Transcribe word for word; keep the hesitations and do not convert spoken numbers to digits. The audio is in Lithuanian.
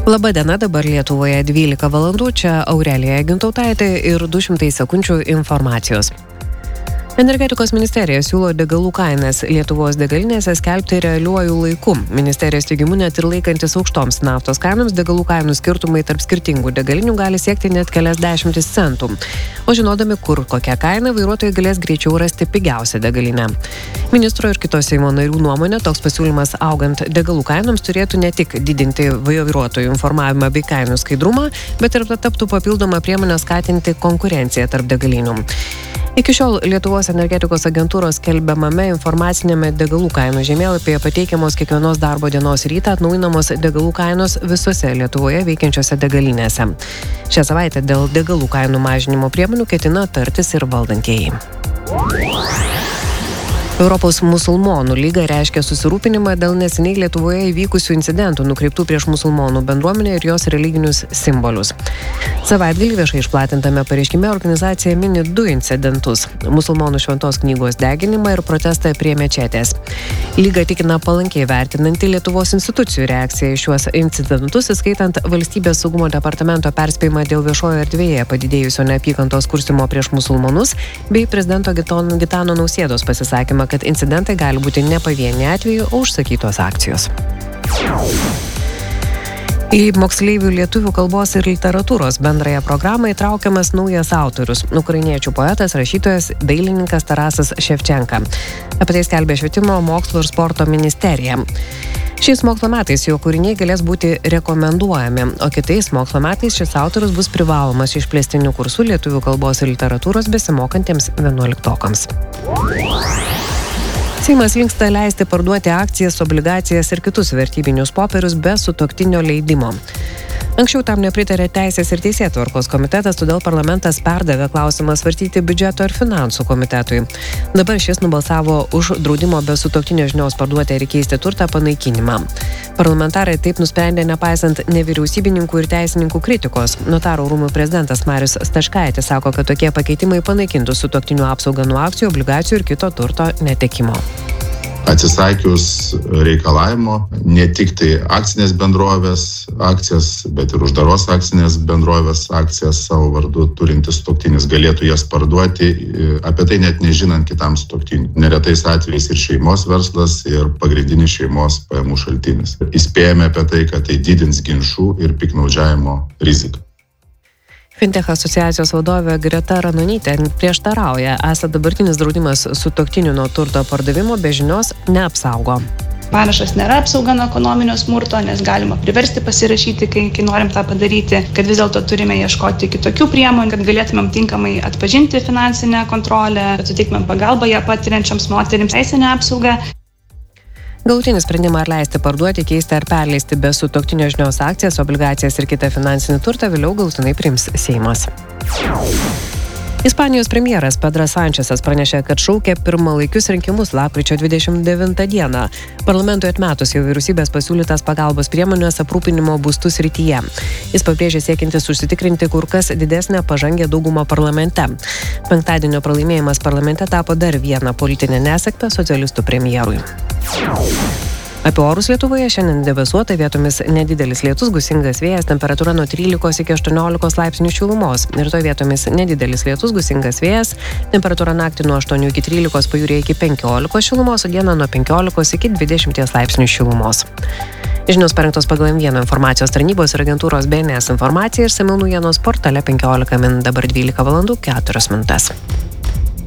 Labadiena, dabar Lietuvoje dvylika valandų, čia Aurelija Gintautaitė ir du šimtai sekundžių informacijos. Energetikos ministerija siūlo degalų kainas Lietuvos degalinėse skelbti realiuoju laiku. Ministerijos teigimu, net ir laikantis aukštoms naftos kainoms, degalų kainų skirtumai tarp skirtingų degalinių gali siekti net kelias dešimtis centų. O žinodami, kur kokia kaina, vairuotojai galės greičiau rasti pigiausią degalinę. Ministro ir kitos Seimo narių nuomonė, toks pasiūlymas augant degalų kainoms turėtų ne tik didinti vairuotojų informavimą bei kainų skaidrumą, bet ir taptų papildomą priemonę skatinti konkurenciją tarp degalinių. Iki šiol Lietuvos energetikos agentūros skelbiamame informacinėme degalų kainų žemėlapyje pateikiamos kiekvienos darbo dienos rytą atnaujinamos degalų kainos visose Lietuvoje veikiančiose degalinėse. Šią savaitę dėl degalų kainų mažinimo priemonių ketina tartis ir valdantieji. Europos musulmonų lyga reiškia susirūpinimą dėl neseniai Lietuvoje įvykusių incidentų nukreiptų prieš musulmonų bendruomenę ir jos religinius simbolius. Savaitgalį viešai išplatintame pareiškime organizacija mini du incidentus – musulmonų šventos knygos deginimą ir protestą prie mečetės. Lyga tikina palankiai vertinanti Lietuvos institucijų reakciją į šiuos incidentus, įskaitant Valstybės saugumo departamento perspėjimą dėl viešojo erdvėje padidėjusio neapykantos kurstymo prieš musulmonus bei prezidento Gitano Nausėdos pasisakymą, kad incidentai gali būti ne pavieniai atvejai, o užsakytos akcijos. Į moksleivių lietuvių kalbos ir literatūros bendrąją programą įtraukiamas naujas autorius – ukrainiečių poetas, rašytojas, dailininkas Tarasas Ševčenka. Apie tai skelbė Švietimo, mokslo ir sporto ministerija. Šiais mokslo metais jo kūriniai galės būti rekomenduojami, o kitais mokslo metais šis autorius bus privalomas išplėstinių kursų lietuvių kalbos ir literatūros besimokantiems vienuoliktokams. Seimas linksta leisti parduoti akcijas, obligacijas ir kitus vertybinius popierius be sutuoktinio leidimo. Anksčiau tam nepritarė Teisės ir teisėtvarkos komitetas, todėl parlamentas perdavė klausimą svarstyti biudžeto ir finansų komitetui. Dabar šis nubalsavo už draudimo be sutuoktinio žinios parduoti ir keisti turtą panaikinimą. Parlamentarai taip nusprendė nepaisant nevyriausybininkų ir teisininkų kritikos. Notarų rūmų prezidentas Marius Staškaitis sako, kad tokie pakeitimai panaikintų sutuoktinių apsaugą nuo akcijų, obligacijų ir kito turto netekimo. Atsisakius reikalavimo ne tik tai akcinės bendrovės akcijas, bet ir uždaros akcinės bendrovės akcijas savo vardu turintis sutuoktinis galėtų jas parduoti, apie tai net nežinant kitam sutuoktiniui. Neretais atvejais ir šeimos verslas, ir pagrindinis šeimos pajamų šaltinis. Įspėjame apie tai, kad tai didins ginčų ir piktnaudžiavimo riziką. Fintech asociacijos vadovė Greta Ranonytė prieštarauja, esą dabartinis draudimas sutuoktinių nuo turto pardavimo be žinios neapsaugo. Parašas nėra apsauga nuo ekonominio smurto, nes galima priversti pasirašyti, kai, kai norim tą padaryti, kad vis dėlto turime ieškoti kitokių priemonių, kad galėtumėm tinkamai atpažinti finansinę kontrolę, kad suteiktumėm pagalbą ją patiriančioms moterims teisinę apsaugą. Galutinį sprendimą ar leisti parduoti, keisti ar perleisti be sutuoktinio žinios akcijas, obligacijas ir kitą finansinį turtą vėliau galutinai priims Seimas. Ispanijos premjeras Pedras Sančesas pranešė, kad šaukia pirmalaikius rinkimus lapkričio dvidešimt devintą dieną. Parlamentui atmetus jau vyriausybės pasiūlytas pagalbos priemonės aprūpinimo būstų srityje. Jis pabrėžė siekiantis užsitikrinti kur kas didesnę pažangę daugumą parlamente. Penktadienio pralaimėjimas parlamente tapo dar vieną politinę nesėkmę socialistų premjerui. Apie orus Lietuvoje šiandien debesuota, vietomis nedidelis lietus, gūsingas vėjas, temperatūra nuo trylikos iki aštuoniolikos laipsnių šilumos. Rytoj vietomis nedidelis lietus, gūsingas vėjas, temperatūra naktį nuo aštuonių iki trylikos, pajūryje iki penkiolikos šilumos, o dieną nuo penkiolikos iki dvidešimties laipsnių šilumos. Žinios parengtos pagal M vieną informacijos tarnybos ir agentūros B N S informaciją ir išsamiau naujienos portale penkiolika min, dabar dvylika valandų keturios minutės.